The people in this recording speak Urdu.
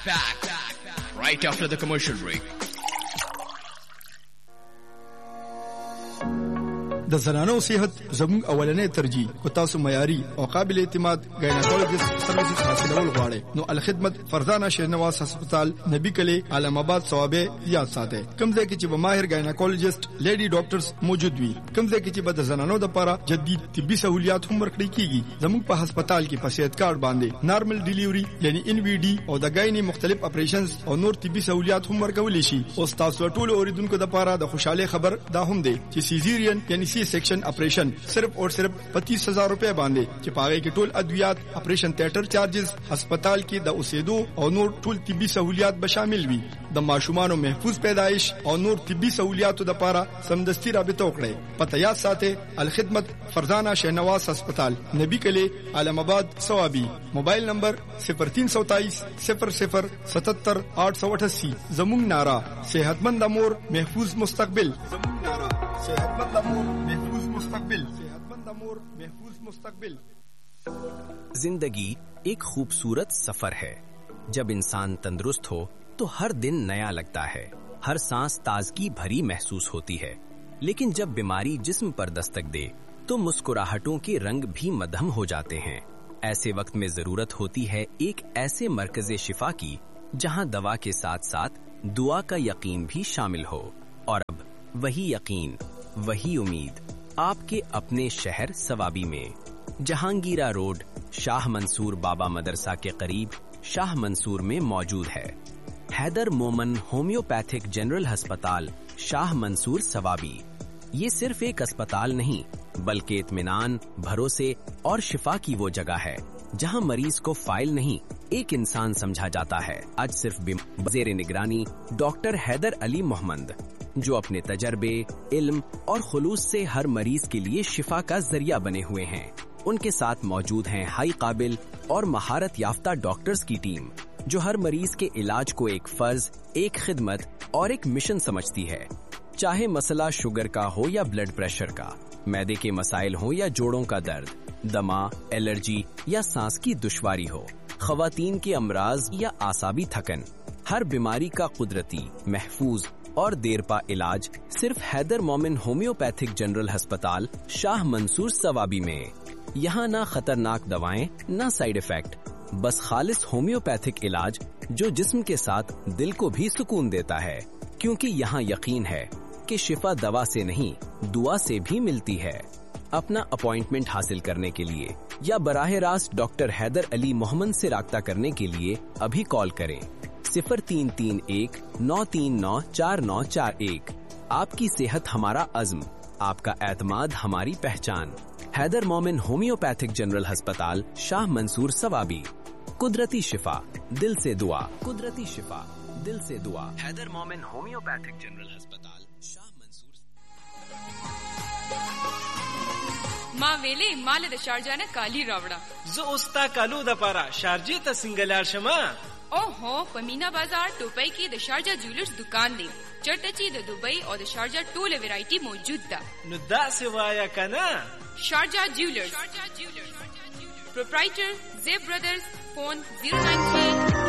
Right after the commercial break. د زنانو صحت زموږ اولنې ترجیح او تاسو معیاري او قابل اعتماد ګایناکولوژیست سروسز حاصلول غواړئ نو الخدمت فرزانه شهنواز هسپتال نبی کلی علم آباد ثوابه یاد ساتئ کوم ځای کې چې به ماهر ګایناکولوژیست لیډي ډاکټرز موجود وي کوم ځای کې چې به د زنانو لپاره جدید طبي سہولیات هم ورکړي کیږي زموږ په هسپتال کې په صحت کارت باندې نارمل ډیلیوري یعنی ان وی ډي او د ګایني مختلف اپریشنز او نور طبي سہولیات هم ورکول شي او تاسو ټول اوریدونکو لپاره د خوشاله خبر دا هم دی چې سیزیرین یعنی سیکشن آپریشن صرف اور صرف 25,000 روپے باندې چې پاغه کې ټول ادویات آپریشن تھیټر چارجز هسپتال کې د اوسېدو او نور ټول طبي سہولیات به شامل وي د ماشومانو محفوظ پیدایش او نور طبي سہولیاتو لپاره سمدستي رابطه وکړئ پته یاد ساتئ الخدمت فرزانه شهنواز هسپتال نبی کلی علم آباد ثوابی موبایل نمبر 0327 00 77 888 زمون نارا صحتمند امور محفوظ مستقبل زمون نارا صحتمند امور محفوظ مستقبل صحتمند امور محفوظ مستقبل زندگی ایک خوبصورت سفر ہے جب انسان تندرست ہو تو ہر دن نیا لگتا ہے ہر سانس تازگی بھری محسوس ہوتی ہے لیکن جب بیماری جسم پر دستک دے تو مسکراہٹوں کے رنگ بھی مدھم ہو جاتے ہیں ایسے وقت میں ضرورت ہوتی ہے ایک ایسے مرکز شفا کی جہاں دوا کے ساتھ ساتھ دعا کا یقین بھی شامل ہو اور اب وہی یقین وہی امید آپ کے اپنے شہر ثوابی میں جہانگیرہ روڈ شاہ منصور بابا مدرسہ کے قریب شاہ منصور میں موجود ہے حیدر مومن ہومیوپیتھک جنرل ہسپتال شاہ منصور ثوابی یہ صرف ایک اسپتال نہیں بلکہ اطمینان بھروسے اور شفا کی وہ جگہ ہے جہاں مریض کو فائل نہیں ایک انسان سمجھا جاتا ہے آج صرف زیر نگرانی ڈاکٹر حیدر علی محمد جو اپنے تجربے علم اور خلوص سے ہر مریض کے لیے شفا کا ذریعہ بنے ہوئے ہیں ان کے ساتھ موجود ہیں ہائی قابل اور مہارت یافتہ ڈاکٹرز کی ٹیم جو ہر مریض کے علاج کو ایک فرض ایک خدمت اور ایک مشن سمجھتی ہے چاہے مسئلہ شوگر کا ہو یا بلڈ پریشر کا معدے کے مسائل ہوں یا جوڑوں کا درد دما الرجی یا سانس کی دشواری ہو خواتین کے امراض یا اعصابی تھکن ہر بیماری کا قدرتی محفوظ اور دیرپا علاج صرف حیدر مومن ہومیوپیتھک جنرل ہسپتال شاہ منصور ثوابی میں یہاں نہ خطرناک دوائیں نہ سائیڈ افیکٹ بس خالص ہومیوپیتھک علاج جو جسم کے ساتھ دل کو بھی سکون دیتا ہے کیونکہ یہاں یقین ہے کہ شفا دوا سے نہیں دعا سے بھی ملتی ہے اپنا اپوائنٹمنٹ حاصل کرنے کے لیے یا براہ راست ڈاکٹر حیدر علی محمد سے رابطہ کرنے کے لیے ابھی کال کریں 0331 939 4941 آپ کی صحت ہمارا عزم آپ کا اعتماد ہماری پہچان حیدر مومن ہومیوپیتھک جنرل ہسپتال شاہ منصور ثوابی قدرتی شفا دل سے دعا قدرتی شفا دل سے دعا حیدر مومن ہومیوپیتھک جنرل ہسپتال شاہ منصور ما ویلې مال د شارجه نه کالی راوړه زه اوستا کالو د پاره شارجه ته سنگلار شمه اوهو په مینا بازار ټوپۍ کې د شارجه جولرز دکان دی چرته چې د دوبۍ او د شارجه ټوله ویرایټي موجود ده نو دا سوایا کنه شارجه جولرز پروپرایټر زیب برادرز فون 093